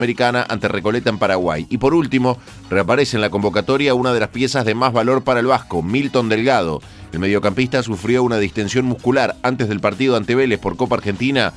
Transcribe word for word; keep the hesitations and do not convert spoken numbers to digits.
Sudamericana ante Recoleta en Paraguay. Y por último, reaparece en la convocatoria una de las piezas de más valor para el Vasco, Milton Delgado. El mediocampista sufrió una distensión muscular antes del partido ante Vélez por Copa Argentina